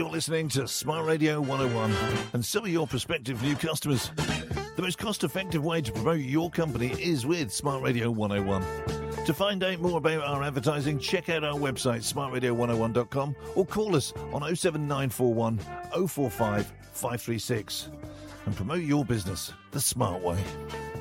You're listening to Smart Radio 101, and so are your prospective new customers. The most cost-effective way to promote your company is with Smart Radio 101. To find out more about our advertising, check out our website, smartradio101.com, or call us on 07941 045 536 and promote your business the smart way.